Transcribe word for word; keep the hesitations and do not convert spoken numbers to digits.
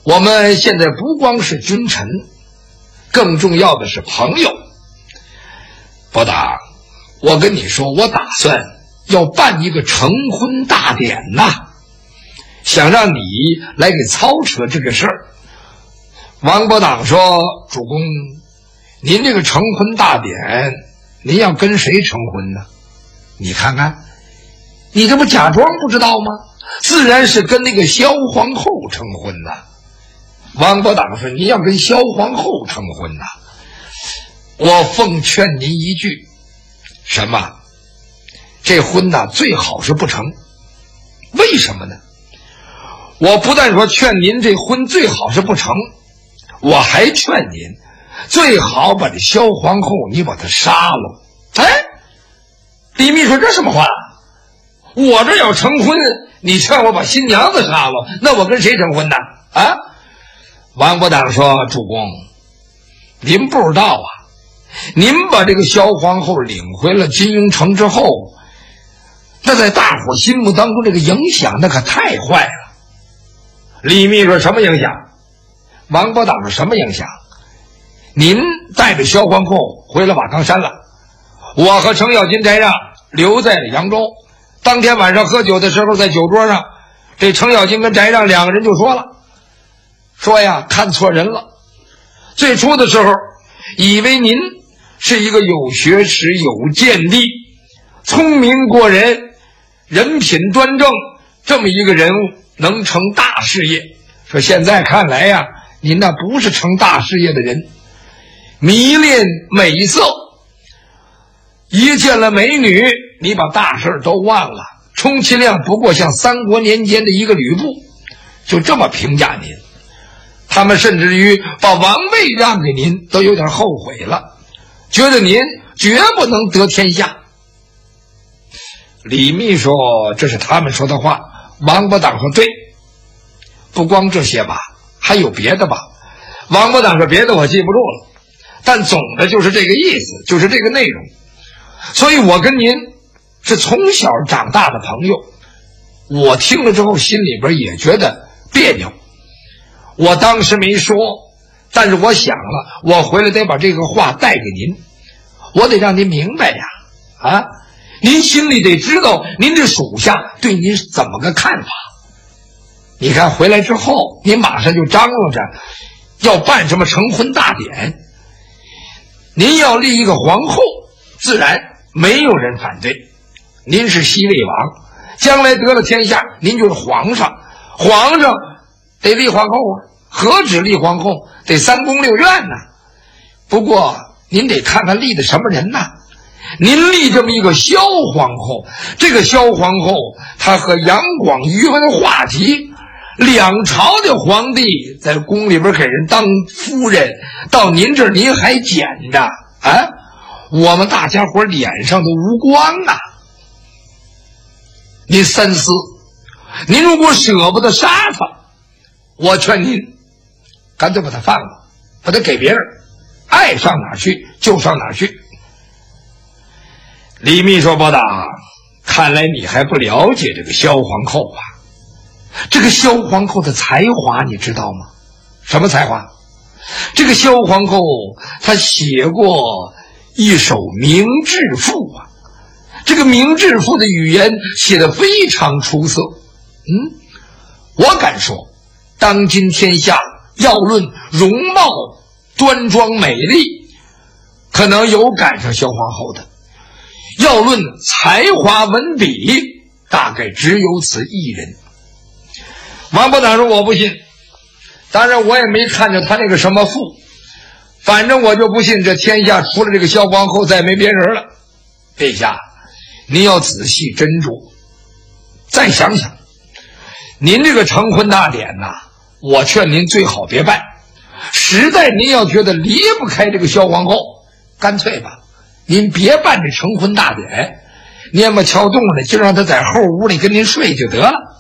我们现在不光是君臣，更重要的是朋友。伯达，我跟你说，我打算要办一个成婚大典呐，想让你来给操持这个事儿。王伯党说：“主公，您这个成婚大典，您要跟谁成婚呢？你看看，你这不假装不知道吗？自然是跟那个萧皇后成婚呐。”王伯党说：“你要跟萧皇后成婚呐？我奉劝您一句，什么？这婚呐，最好是不成。为什么呢？我不但说劝您这婚最好是不成，我还劝您最好把这萧皇后你把她杀了。”哎，李密说：“这什么话？我这要成婚，你劝我把新娘子杀了，那我跟谁成婚呢？啊？”王伯党说：“主公，您不知道啊，您把这个萧皇后领回了金庸城之后，那在大伙心目当中这个影响那可太坏了。”李密说：“什么影响？”王伯党说：“什么影响？您带着萧皇后回了瓦岗山了，我和程咬金翟让留在了扬州。当天晚上喝酒的时候，在酒桌上，这程咬金跟翟让两个人就说了，说呀，看错人了。最初的时候，以为您是一个有学识、有见地、聪明过人、人品端正这么一个人物，能成大事业。说现在看来呀，您那不是成大事业的人，迷恋美色，一见了美女，你把大事都忘了，充其量不过像三国年间的一个吕布，就这么评价您。他们甚至于把王位让给您都有点后悔了，觉得您绝不能得天下。李密说：“这是他们说的话。”王伯党说：“对，不光这些吧，还有别的吧。”王伯党说：“别的我记不住了，但总的就是这个意思，就是这个内容。所以我跟您是从小长大的朋友，我听了之后心里边也觉得别扭。我当时没说，但是我想了，我回来得把这个话带给您，我得让您明白呀，啊，您心里得知道您这属下对您是怎么个看法。你看回来之后，您马上就张罗着要办什么成婚大典，您要立一个皇后，自然没有人反对。您是西魏王，将来得了天下，您就是皇上，皇上得立皇后啊，何止立皇后，得三宫六院呢。不过您得看看立的什么人呢？您立这么一个萧皇后，这个萧皇后她和杨广、宇文化及两朝的皇帝在宫里边给人当夫人，到您这儿您还捡着啊？我们大家伙脸上的无光啊！您三思，您如果舍不得杀他，我劝您干脆把他放了，把他给别人，爱上哪儿去就上哪儿去。李密说：“伯党，看来你还不了解这个萧皇后啊。这个萧皇后的才华你知道吗？什么才华？这个萧皇后她写过一首明志赋啊，这个明志赋的语言写得非常出色。嗯，我敢说，当今天下要论容貌端庄美丽，可能有赶上萧皇后的；要论才华文笔，大概只有此一人。”王伯党说：“我不信，当然我也没看见他那个什么赋，反正我就不信这天下除了这个萧皇后再没别人了。陛下，您要仔细斟酌，再想想，您这个成婚大典呐，我劝您最好别办。实在您要觉得离不开这个萧皇后，干脆吧，您别办这成婚大典，您要么敲动了，就让他在后屋里跟您睡就得了。